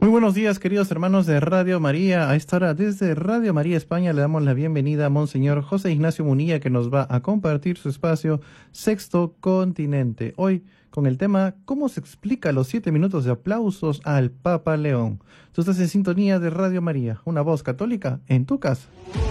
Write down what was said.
Muy buenos días, queridos hermanos de Radio María. A esta hora, desde Radio María España, le damos la bienvenida a Monseñor José Ignacio Munilla, que nos va a compartir su espacio Sexto Continente. Hoy, con el tema ¿Cómo se explica los 7 minutos de aplausos al Papa León? Tú estás en sintonía de Radio María, una voz católica en tu casa.